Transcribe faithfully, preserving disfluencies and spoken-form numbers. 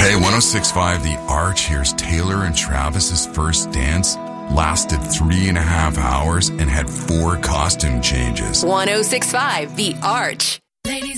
Hey, one oh six point five The Arch. Here's Taylor and Travis's first dance. Lasted three and a half hours and had four costume changes. one oh six point five The Arch.